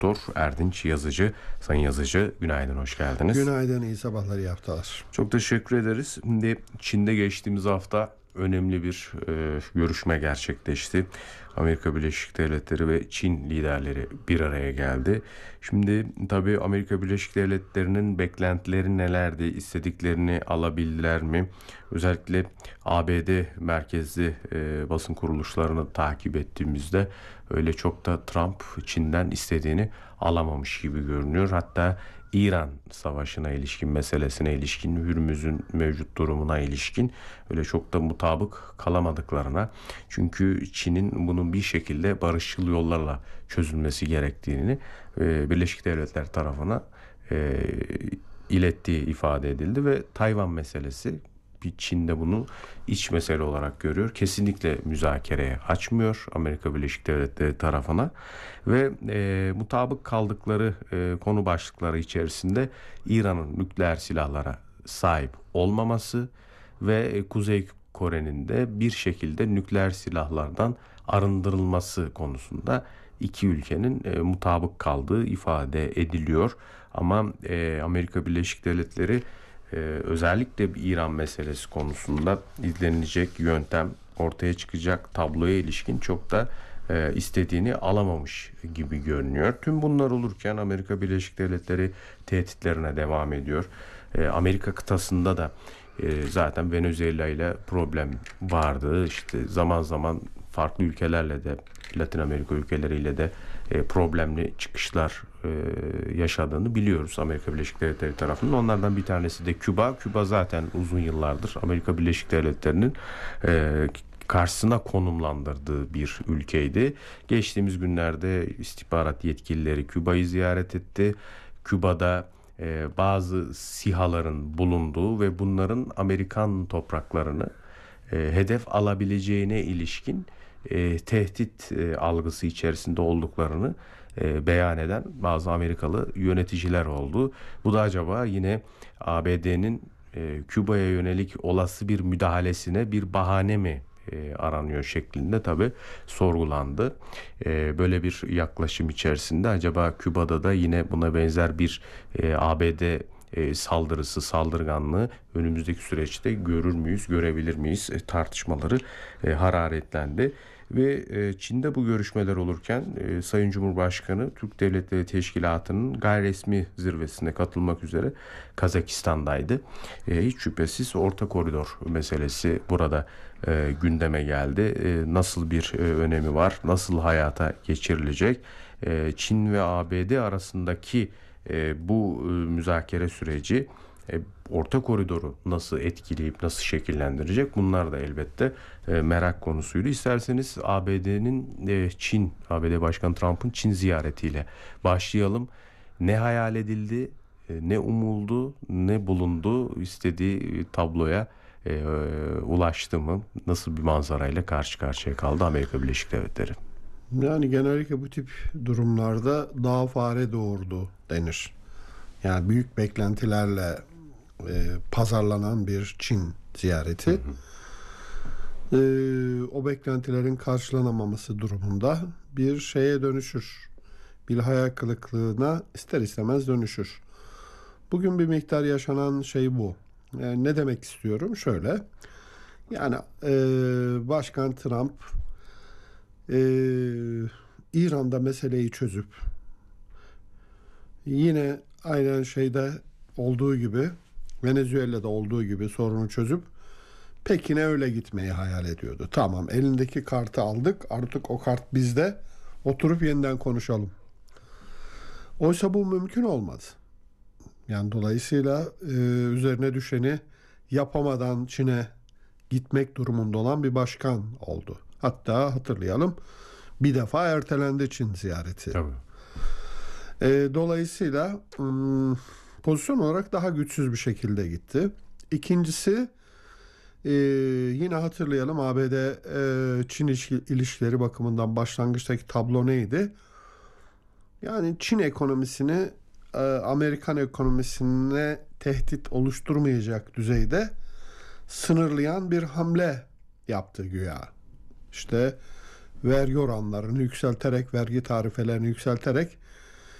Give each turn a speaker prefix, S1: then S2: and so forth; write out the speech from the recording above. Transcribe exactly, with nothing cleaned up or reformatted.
S1: Doktor Erdinç Yazıcı. Sayın Yazıcı, günaydın, hoş geldiniz.
S2: Günaydın, iyi sabahlar, iyi haftalar.
S1: Çok teşekkür ederiz. Şimdi Çin'de geçtiğimiz hafta önemli bir e, görüşme gerçekleşti. Amerika Birleşik Devletleri ve Çin liderleri bir araya geldi. Şimdi tabii Amerika Birleşik Devletleri'nin beklentileri nelerdi? İstediklerini alabildiler mi? Özellikle A B D merkezli e, basın kuruluşlarını takip ettiğimizde öyle çok da Trump Çin'den istediğini alamamış gibi görünüyor. Hatta İran savaşına ilişkin, meselesine ilişkin, Hürmüz'ün mevcut durumuna ilişkin öyle çok da mutabık kalamadıklarına, çünkü Çin'in bunun bir şekilde barışçıl yollarla çözülmesi gerektiğini e, Birleşik Devletler tarafına e, ilettiği ifade edildi ve Tayvan meselesi, bir Çin'de bunu iç mesele olarak görüyor. Kesinlikle müzakereye açmıyor Amerika Birleşik Devletleri tarafına ve e, mutabık kaldıkları e, konu başlıkları içerisinde İran'ın nükleer silahlara sahip olmaması ve e, Kuzey Kore'nin de bir şekilde nükleer silahlardan arındırılması konusunda iki ülkenin e, mutabık kaldığı ifade ediliyor. Ama e, Amerika Birleşik Devletleri Ee, özellikle bir İran meselesi konusunda izlenilecek yöntem, ortaya çıkacak tabloya ilişkin çok da e, istediğini alamamış gibi görünüyor. Tüm bunlar olurken Amerika Birleşik Devletleri tehditlerine devam ediyor. E, Amerika kıtasında da e, zaten Venezuela ile problem vardı. İşte zaman zaman farklı ülkelerle de, Latin Amerika ülkeleriyle de e, problemli çıkışlar e, yaşadığını biliyoruz Amerika Birleşik Devletleri tarafından. Onlardan bir tanesi de Küba. Küba zaten uzun yıllardır Amerika Birleşik Devletleri'nin e, karşısına konumlandırdığı bir ülkeydi. Geçtiğimiz günlerde istihbarat yetkilileri Küba'yı ziyaret etti. Küba'da e, bazı SİHA'ların bulunduğu ve bunların Amerikan topraklarını e, hedef alabileceğine ilişkin e, tehdit e, algısı içerisinde olduklarını e, beyan eden bazı Amerikalı yöneticiler oldu. Bu da acaba yine A B D'nin e, Küba'ya yönelik olası bir müdahalesine bir bahane mi e, aranıyor şeklinde tabii sorgulandı. E, böyle bir yaklaşım içerisinde acaba Küba'da da yine buna benzer bir e, A B D e, saldırısı, saldırganlığı önümüzdeki süreçte görür müyüz, görebilir miyiz e, tartışmaları e, hararetlendi. Ve e, Çin'de bu görüşmeler olurken e, Sayın Cumhurbaşkanı Türk Devletleri Teşkilatı'nın gayri resmi zirvesine katılmak üzere Kazakistan'daydı. E, hiç şüphesiz Orta Koridor meselesi burada e, gündeme geldi. E, nasıl bir e, önemi var, nasıl hayata geçirilecek? E, Çin ve A B D arasındaki e, bu e, müzakere süreci e, Orta Koridoru nasıl etkileyip nasıl şekillendirecek? Bunlar da elbette e, merak konusuydu. İsterseniz A B D'nin e, Çin, A B D Başkanı Trump'ın Çin ziyaretiyle başlayalım. Ne hayal edildi, e, ne umuldu, ne bulundu, istediği tabloya e, e, ulaştı mı? Nasıl bir manzarayla karşı karşıya kaldı Amerika Birleşik Devletleri?
S2: Yani genellikle bu tip durumlarda daha fare doğurdu denir. Yani büyük beklentilerle e, pazarlanan bir Çin ziyareti. Hı hı. E, o beklentilerin karşılanamaması durumunda bir şeye dönüşür. Bir hayal kırıklığına ister istemez dönüşür. Bugün bir miktar yaşanan şey bu. Yani ne demek istiyorum? Şöyle. Yani e, Başkan Trump e, İran'da meseleyi çözüp yine aynen şeyde olduğu gibi, Venezuela'da olduğu gibi sorunu çözüp Pekin'e öyle gitmeyi hayal ediyordu. Tamam, elindeki kartı aldık, artık o kart bizde, oturup yeniden konuşalım. Oysa bu mümkün olmaz. Yani dolayısıyla e, üzerine düşeni yapamadan Çin'e gitmek durumunda olan bir başkan oldu. Hatta hatırlayalım, bir defa ertelendi Çin ziyareti.
S1: Tabii.
S2: E, dolayısıyla ım, pozisyon olarak daha güçsüz bir şekilde gitti. İkincisi e, yine hatırlayalım, A B D e, Çin ilişkileri bakımından başlangıçtaki tablo neydi? Yani Çin ekonomisini e, Amerikan ekonomisine tehdit oluşturmayacak düzeyde sınırlayan bir hamle yaptı güya. İşte vergi oranlarını yükselterek, vergi tarifelerini yükselterek